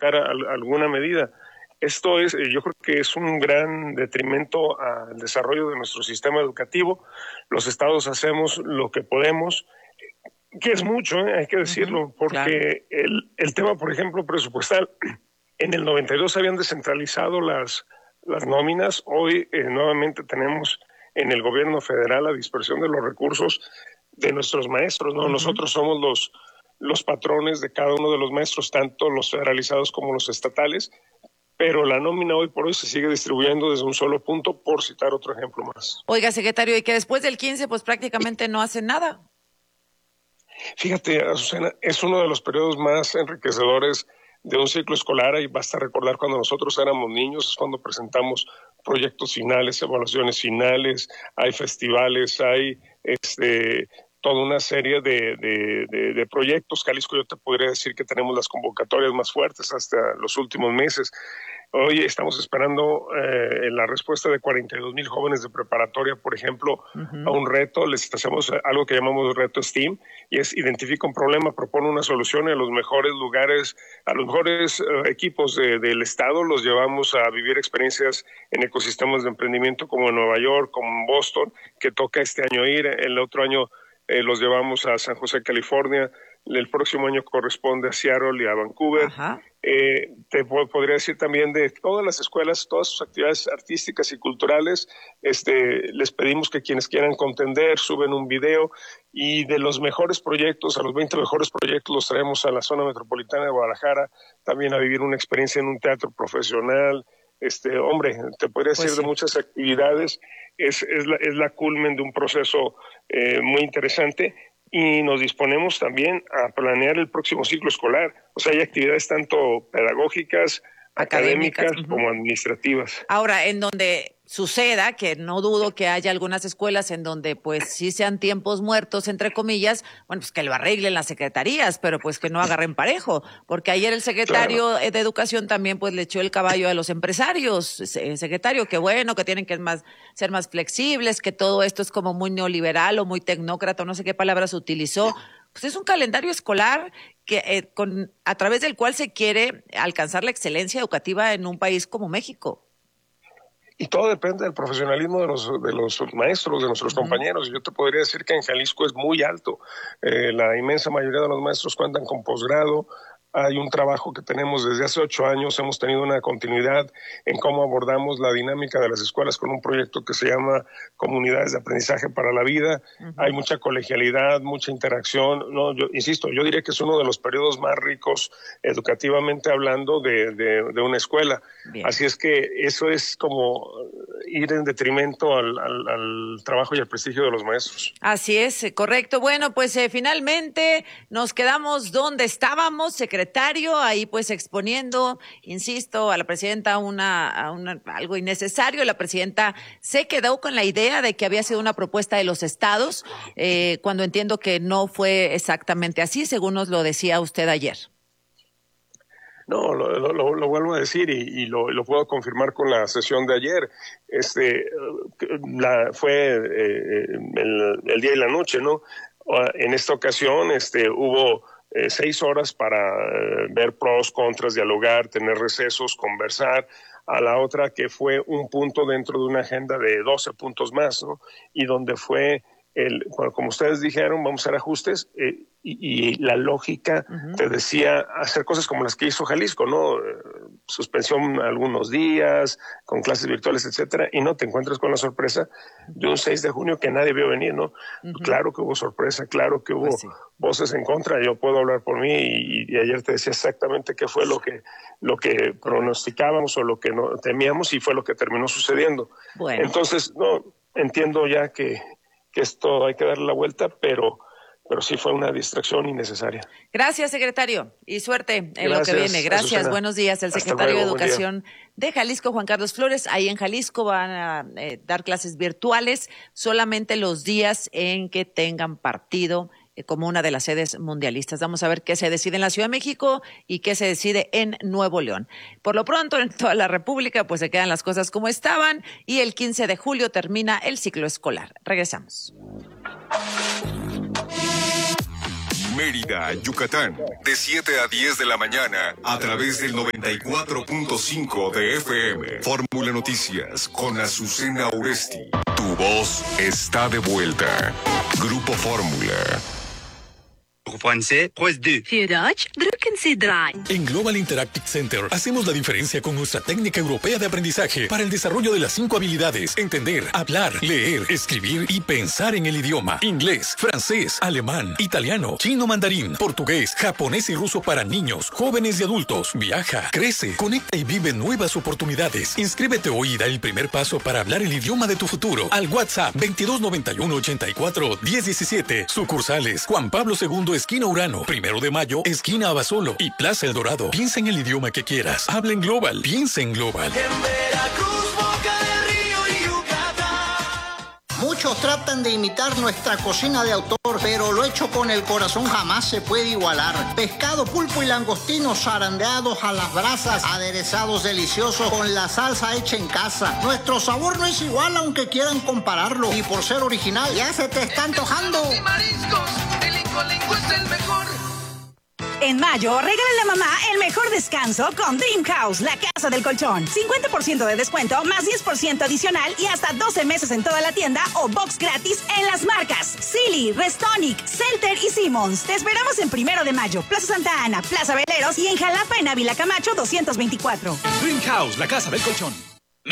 modificar alguna medida. Esto es, yo creo que es un gran detrimento al desarrollo de nuestro sistema educativo. Los estados hacemos lo que podemos, que es mucho, hay que decirlo, porque claro. el tema, por ejemplo, presupuestal, en el 92 habían descentralizado las nóminas, hoy nuevamente tenemos en el gobierno federal la dispersión de los recursos de nuestros maestros, ¿no? Nosotros somos los patrones de cada uno de los maestros, tanto los federalizados como los estatales, pero la nómina hoy por hoy se sigue distribuyendo desde un solo punto, por citar otro ejemplo más. Oiga, secretario, y que después del 15 pues prácticamente no hacen nada. Fíjate, Azucena, es uno de los periodos más enriquecedores de un ciclo escolar, y basta recordar cuando nosotros éramos niños, es cuando presentamos proyectos finales, evaluaciones finales, hay festivales, hay toda una serie de proyectos. Jalisco, yo te podría decir que tenemos las convocatorias más fuertes hasta los últimos meses. Hoy estamos esperando la respuesta de 42,000 jóvenes de preparatoria, por ejemplo, a un reto. Les hacemos algo que llamamos reto STEAM, y es identifica un problema, propone una solución, y a los mejores lugares, a los mejores equipos del estado los llevamos a vivir experiencias en ecosistemas de emprendimiento como en Nueva York, como en Boston, que toca este año ir. El otro año los llevamos a San José, California. El próximo año corresponde a Seattle y a Vancouver. Te podría decir también de todas las escuelas, todas sus actividades artísticas y culturales, les pedimos que quienes quieran contender suben un video, y de los mejores proyectos, a los 20 mejores proyectos los traemos a la zona metropolitana de Guadalajara, también a vivir una experiencia en un teatro profesional. Hombre, te podría decir de muchas actividades. Es la culmen de un proceso muy interesante, y nos disponemos también a planear el próximo ciclo escolar. O sea, hay actividades tanto pedagógicas, académicas como administrativas. Ahora, en donde suceda, que no dudo que haya algunas escuelas en donde pues sí sean tiempos muertos, entre comillas, bueno, pues que lo arreglen las secretarías, pero pues que no agarren parejo, porque ayer el secretario de Educación también pues le echó el caballo a los empresarios. Secretario, que bueno, que tienen que ser más flexibles, que todo esto es como muy neoliberal o muy tecnócrata, no sé qué palabras utilizó. Pues es un calendario escolar que a través del cual se quiere alcanzar la excelencia educativa en un país como México. Y todo depende del profesionalismo de los maestros, de nuestros compañeros. Yo te podría decir que en Jalisco es muy alto. La inmensa mayoría de los maestros cuentan con posgrado. Hay un trabajo que tenemos desde hace 8 años, hemos tenido una continuidad en cómo abordamos la dinámica de las escuelas con un proyecto que se llama Comunidades de Aprendizaje para la Vida. Hay mucha colegialidad, mucha interacción. No, yo insisto, yo diría que es uno de los periodos más ricos educativamente hablando de una escuela. Bien. Así es que eso es como ir en detrimento al trabajo y al prestigio de los maestros. Así es, correcto. Bueno, pues finalmente nos quedamos donde estábamos, secretario, ahí pues exponiendo, insisto, a la presidenta algo innecesario. La presidenta se quedó con la idea de que había sido una propuesta de los estados, cuando entiendo que no fue exactamente así, según nos lo decía usted ayer. No, lo vuelvo a decir y lo puedo confirmar con la sesión de ayer. Fue el día y la noche, ¿no? En esta ocasión hubo 6 horas para ver pros, contras, dialogar, tener recesos, conversar. A la otra que fue un punto dentro de una agenda de 12 puntos más, ¿no? Y donde fue como ustedes dijeron, vamos a hacer ajustes, y la lógica te decía hacer cosas como las que hizo Jalisco, ¿no? Suspensión algunos días, con clases virtuales, etcétera, y no te encuentras con la sorpresa de un 6 de junio que nadie vio venir, ¿no? Claro que hubo sorpresa, claro que hubo voces en contra. Yo puedo hablar por mí, y ayer te decía exactamente qué fue lo que pronosticábamos o lo que no temíamos, y fue lo que terminó sucediendo. Bueno. Entonces, no, entiendo ya que esto hay que darle la vuelta, pero sí fue una distracción innecesaria. Gracias, secretario, y suerte en lo que viene. Gracias, Azucena. Buenos días. El secretario de Educación de Jalisco, Juan Carlos Flores. Ahí en Jalisco van a dar clases virtuales solamente los días en que tengan partido como una de las sedes mundialistas. Vamos a ver qué se decide en la Ciudad de México y qué se decide en Nuevo León. Por lo pronto, en toda la República, pues se quedan las cosas como estaban, y el 15 de julio termina el ciclo escolar. Regresamos. Mérida, Yucatán, de 7 a 10 de la mañana, a través del 94.5 de FM. Fórmula Noticias, con Azucena Oresti. Tu voz está de vuelta. Grupo Fórmula. Français, pause 2. في Dutch, drukken Sie 3. En Global Interactive Center hacemos la diferencia con nuestra técnica europea de aprendizaje para el desarrollo de las 5 habilidades: entender, hablar, leer, escribir y pensar en el idioma. Inglés, francés, alemán, italiano, chino, mandarín, portugués, japonés y ruso para niños, jóvenes y adultos. Viaja, crece, conecta y vive nuevas oportunidades. Inscríbete hoy y da el primer paso para hablar el idioma de tu futuro. Al WhatsApp 2291 84 1017. Sucursales Juan Pablo II, esquina Urano, 1 de Mayo, esquina Abasolo y Plaza El Dorado. Piensa en el idioma que quieras. Habla en Global. Piensa en Global. En Veracruz, Boca del Río y Yucatán. Muchos tratan de imitar nuestra cocina de autor, pero lo hecho con el corazón jamás se puede igualar. Pescado, pulpo y langostinos zarandeados a las brasas, aderezados deliciosos con la salsa hecha en casa. Nuestro sabor no es igual aunque quieran compararlo, y por ser original ya se te está antojando. Y mariscos, el Incolinco es el mejor. En mayo, regálale a mamá el mejor descanso con Dream House, la casa del colchón. 50% de descuento, más 10% adicional y hasta 12 meses en toda la tienda o box gratis en las marcas Silly, Restonic, Celter y Simmons. Te esperamos en 1 de Mayo, Plaza Santa Ana, Plaza Veleros y en Jalapa en Ávila Camacho 224. Dream House, la casa del colchón.